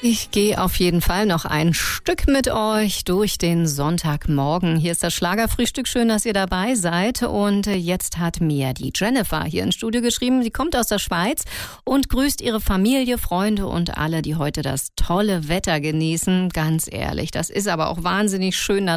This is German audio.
Ich gehe auf jeden Fall noch ein Stück mit euch durch den Sonntagmorgen. Hier ist das Schlagerfrühstück. Schön, dass ihr dabei seid. Und jetzt hat mir die Jennifer hier ins Studio geschrieben. Sie kommt aus der Schweiz und grüßt ihre Familie, Freunde und alle, die heute das tolle Wetter genießen. Ganz ehrlich, das ist aber auch wahnsinnig schön da